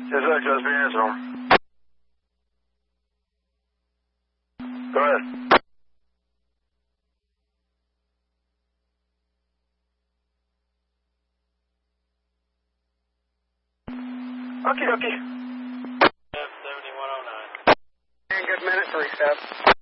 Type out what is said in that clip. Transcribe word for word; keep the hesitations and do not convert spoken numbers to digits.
Yes, sir. Just be answering. Go ahead. Okay, okay. seventy-one oh nine. Good minute, three, seven.